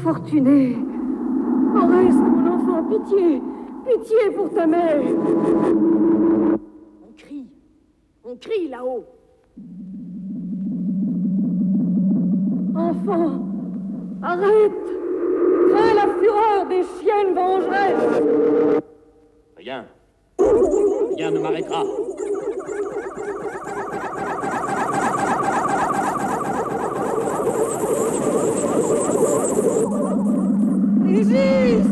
Fortuné. Oh, reste, mon enfant, pitié. Pitié pour ta mère. On crie là-haut. Enfant, arrête. Crains la fureur des chiennes vengeresses. Rien ne m'arrêtera.